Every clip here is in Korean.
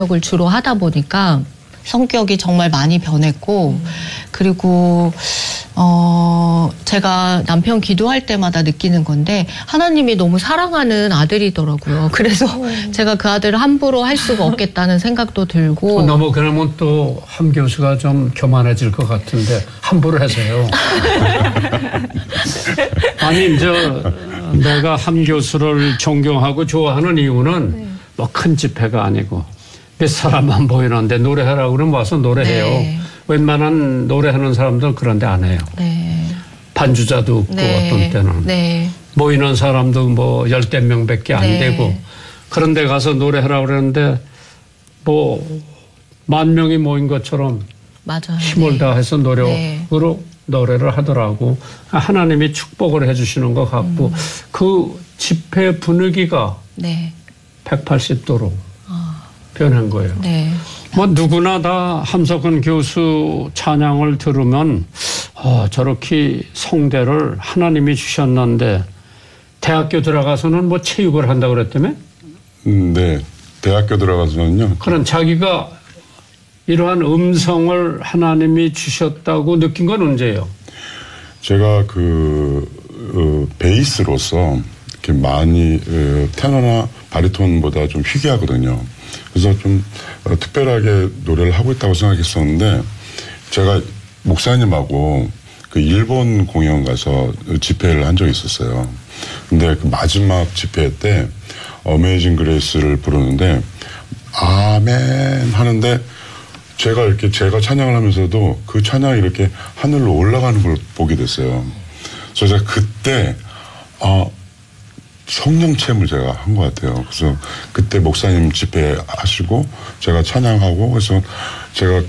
을 주로 하다 보니까 성격이 정말 많이 변했고 그리고 제가 남편 기도할 때마다 느끼는 건데 하나님이 너무 사랑하는 아들이더라고요. 그래서 제가 그 아들을 함부로 할 수가 없겠다는 생각도 들고. 너무 그러면 또 함 교수가 좀 교만해질 것 같은데 함부로 해서요. 아니 내가 함 교수를 존경하고 좋아하는 이유는 뭐 큰 집회가 아니고 몇 사람만 보이는데 노래하라고 그러면 와서 노래해요. 네. 웬만한 노래하는 사람들은 그런데 안 해요. 네. 반주자도 없고 어떤 때는. 네. 모이는 사람도 뭐 10대 명밖에 안 되고 그런 데 가서 노래하라고 그러는데 뭐 10,000명이 모인 것처럼 맞아요. 힘을 다해서 노력으로 노래를 하더라고. 하나님이 축복을 해 주시는 것 같고 그 집회 분위기가 180도로 변한 거예요. 네. 뭐 누구나 다 함석헌 교수 찬양을 들으면 저렇게 성대를 하나님이 주셨는데 대학교 들어가서는 뭐 체육을 한다고 그랬다며? 네. 대학교 들어가서는요. 그럼 자기가 이러한 음성을 하나님이 주셨다고 느낀 건 언제예요? 제가 베이스로서 이렇게 많이 테너나 바리톤보다 좀 희귀하거든요. 그래서 좀 특별하게 노래를 하고 있다고 생각했었는데 제가 목사님하고 그 일본 공연 가서 집회를 한 적이 있었어요. 근데 그 마지막 집회 때 어메이징 그레이스를 부르는데 아멘 하는데 제가 찬양을 하면서도 그 찬양이 이렇게 하늘로 올라가는 걸 보게 됐어요. 그래서 제가 그때 성령 체험을 제가 한 것 같아요. 그래서 그때 목사님 집회 하시고 제가 찬양하고 그래서 제가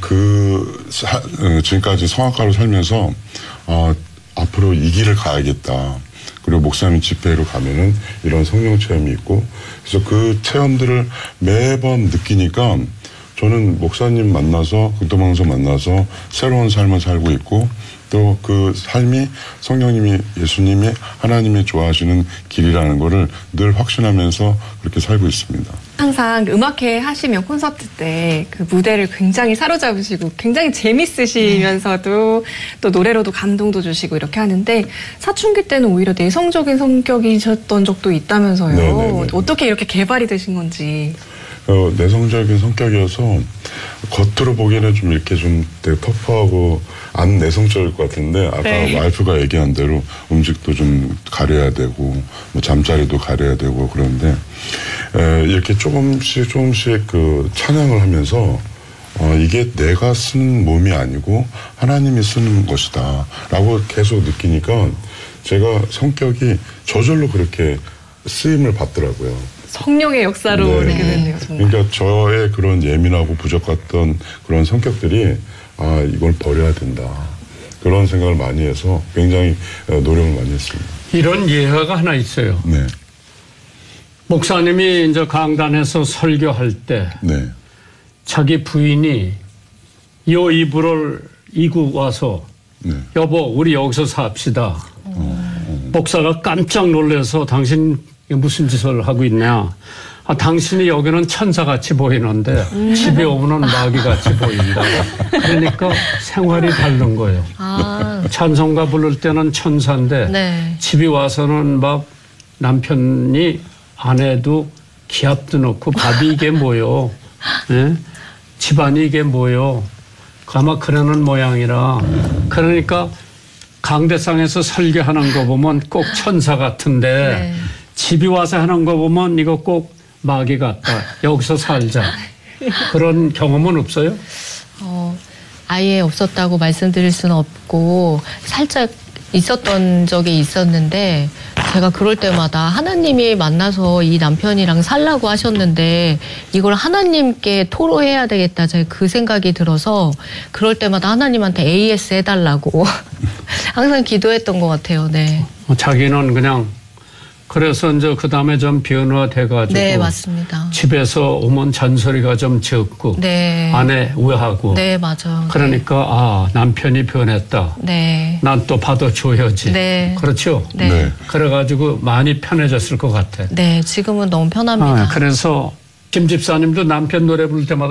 지금까지 성악가로 살면서 앞으로 이 길을 가야겠다. 그리고 목사님 집회로 가면은 이런 성령 체험이 있고 그래서 그 체험들을 매번 느끼니까 저는 목사님 만나서 극동방송 만나서 새로운 삶을 살고 있고 또 그 삶이 성령님이 예수님이 하나님이 좋아하시는 길이라는 거를 늘 확신하면서 그렇게 살고 있습니다. 항상 음악회 하시면 콘서트 때 그 무대를 굉장히 사로잡으시고 굉장히 재밌으시면서도 또 노래로도 감동도 주시고 이렇게 하는데 사춘기 때는 오히려 내성적인 성격이셨던 적도 있다면서요. 네네네. 어떻게 이렇게 개발이 되신 건지. 내성적인 성격이어서 겉으로 보기에는 좀 이렇게 좀 되게 터프하고 안 내성적일 것 같은데 아까 와이프가 얘기한 대로 음식도 좀 가려야 되고 뭐 잠자리도 가려야 되고 그런데 이렇게 조금씩 그 찬양을 하면서 이게 내가 쓰는 몸이 아니고 하나님이 쓰는 것이다 라고 계속 느끼니까 제가 성격이 저절로 그렇게 쓰임을 받더라고요. 성령의 역사로 되게 됐네요. 정말. 그러니까 저의 그런 예민하고 부족 같던 그런 성격들이 이걸 버려야 된다. 그런 생각을 많이 해서 굉장히 노력을 많이 했습니다. 이런 예화가 하나 있어요. 네. 목사님이 이제 강단에서 설교할 때 자기 부인이 요 이불을 이고 와서 여보 우리 여기서 삽시다. 목사가 깜짝 놀라서 당신 무슨 짓을 하고 있냐. 당신이 여기는 천사같이 보이는데 집에 오면 마귀같이 보인다. 그러니까 생활이 다른 거예요. 찬송가 부를 때는 천사인데 집에 와서는 막 남편이 아내도 기합도 넣고 밥이 이게 뭐요. 네? 집안이 이게 뭐요. 아마 그러는 모양이라. 그러니까 강대상에서 설교하는 거 보면 꼭 천사 같은데 집에 와서 하는 거 보면 이거 꼭 마귀 같다. 여기서 살자. 그런 경험은 없어요? 아예 없었다고 말씀드릴 수는 없고 살짝 있었던 적이 있었는데 제가 그럴 때마다 하나님이 만나서 이 남편이랑 살라고 하셨는데 이걸 하나님께 토로해야 되겠다. 제가 그 생각이 들어서 그럴 때마다 하나님한테 AS 해달라고 항상 기도했던 것 같아요. 네. 자기는 그냥 그래서 이제 그 다음에 좀 변화돼가지고. 네, 맞습니다. 집에서 오면 잔소리가 좀 적고. 아내 우애하고. 네, 맞아요. 그러니까, 남편이 변했다. 난 또 받아줘야지. 그렇죠? 네. 그래가지고 많이 편해졌을 것 같아. 네, 지금은 너무 편합니다. 그래서 김 집사님도 남편 노래 부를 때마다